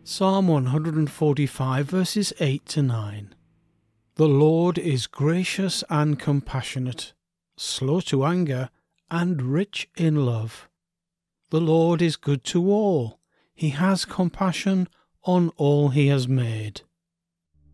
Psalm 145 verses 8 to 9. The Lord is gracious and compassionate, slow to anger, and rich in love. The Lord is good to all. He has compassion on all he has made.